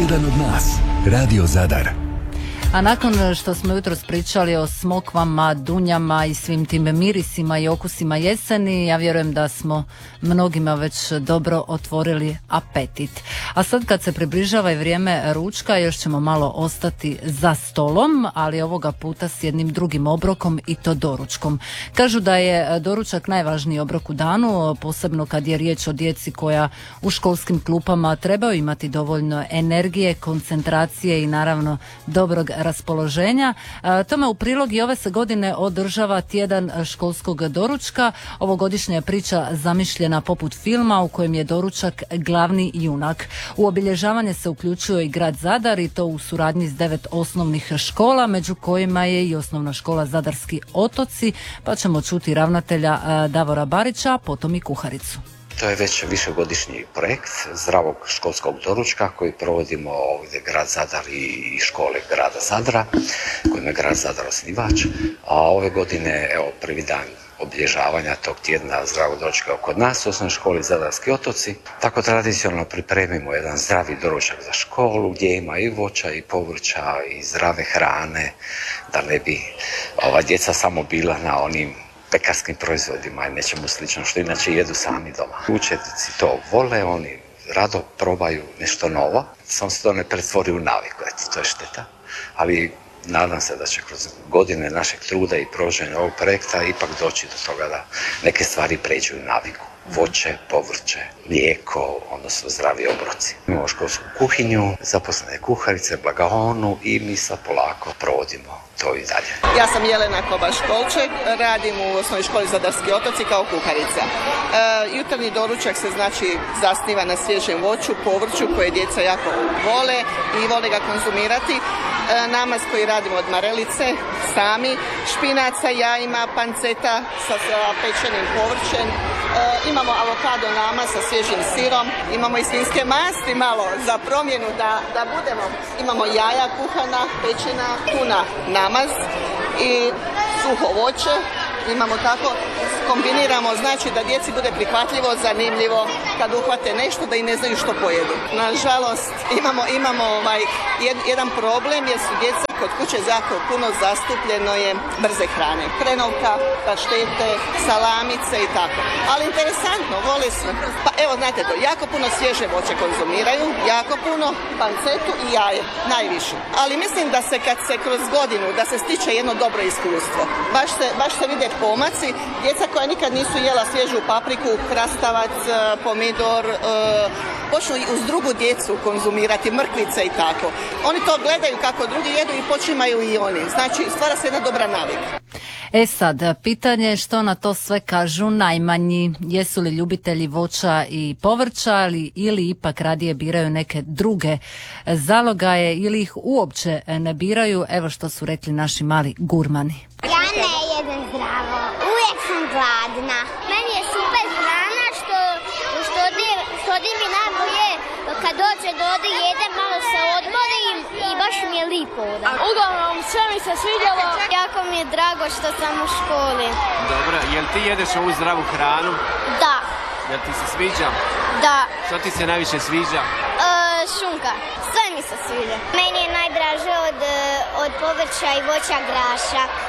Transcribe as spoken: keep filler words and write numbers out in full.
Jedan od nas. Radio Zadar. A nakon što smo jutros pričali o smokvama, dunjama i svim tim mirisima i okusima jeseni, ja vjerujem da smo mnogima već dobro otvorili apetit. A sad kad se približava i vrijeme ručka, još ćemo malo ostati za stolom, ali ovoga puta s jednim drugim obrokom i to doručkom. Kažu da je doručak najvažniji obrok u danu, posebno kad je riječ o djeci koja u školskim klupama trebaju imati dovoljno energije, koncentracije i naravno dobrog raspoloženja. E, tome u prilog i ove se godine održava tjedan školskog doručka. Ovogodišnja je priča zamišljena poput filma u kojem je doručak glavni junak. U obilježavanje se uključuje i grad Zadar i to u suradnji s devet osnovnih škola, među kojima je i osnovna škola Zadarski otoci, pa ćemo čuti ravnatelja e, Davora Barića, potom i kuharicu. To je već višegodišnji projekt zdravog školskog doručka koji provodimo ovdje grad Zadar i škole grada Zadra, kojim je grad Zadar osnivač. A ove godine, evo, prvi dan obilježavanja tog tjedna zdravog doručka kod nas u osnovnoj školi Zadarski otoci. Tako tradicionalno pripremimo jedan zdravi doručak za školu gdje ima i voća i povrća i zdrave hrane, da ne bi ova djeca samo bila na onim pekarskim proizvodima i nečemu slično što inače jedu sami doma. Učenici to vole, oni rado probaju nešto novo, samo se to ne pretvori u naviku, eto, to je šteta. Ali nadam se da će kroz godine našeg truda i provođenja ovog projekta ipak doći do toga da neke stvari pređu u naviku. Voće, povrće, mlijeko, odnosno zdravi obroci. Imamo školsku kuhinju, zaposlene kuharice, blagaonu i mi sad polako provodimo to i dalje. Ja sam Jelena Kobaš-Kolček, radim u osnovnoj školi Zadarski otoci kao kuharica. E, jutarnji doručak se znači zasniva na svježem voću, povrću koje djeca jako vole i vole ga konzumirati. E, namaz koji radimo od marelice sami, špinaca, jajima, panceta sa, sa pečenim povrćem. E, imamo avokado namaz sa svježim sirom, imamo i svinjske masti malo za promjenu da, da budemo. Imamo jaja kuhana, pečena, tuna namaz i suho voće. Imamo tako, kombiniramo, znači da djeci bude prihvatljivo, zanimljivo, kad uhvate nešto da i ne znaju što pojedu. Nažalost, imamo, imamo ovaj, jed, jedan problem jer su djeca kod kuće jako puno zastupljeno je brze hrane. Hrenovka, paštete, salamice i tako. Ali interesantno, vole su. Pa evo, znate to, jako puno svježe voće konzumiraju, jako puno pancetu i jaje, najviše. Ali mislim da se kad se kroz godinu, da se stiče jedno dobro iskustvo. Baš se, baš se vide pomaci. Djeca koja nikad nisu jela svježu papriku, krastavac, pomidor, e, počnu i uz drugu djecu konzumirati mrkvice i tako. Oni to gledaju kako drugi jedu i počimaju i oni. Znači, stvara se jedna dobra navika. E sad, pitanje je što na to sve kažu najmanji. Jesu li ljubitelji voća i povrća ali, ili ipak radije biraju neke druge zalogaje ili ih uopće ne biraju? Evo što su rekli naši mali gurmani. Ja ne jedem zdravo. Uvijek sam gladna. Meni je super hrana što, što, dir, što dir mi najbolje kad dođe do ovdje jedem, malo se odmorim i baš mi je lipo. Uglavnom sve mi se svidjelo. Jako mi je drago što sam u školi. Dobro, jel ti jedeš ovu zdravu hranu? Da. Jel ti se sviđa? Da. Što ti se najviše sviđa? E, šunka. Sve mi se sviđa. Meni je najdraže od, od povrća i voća graša.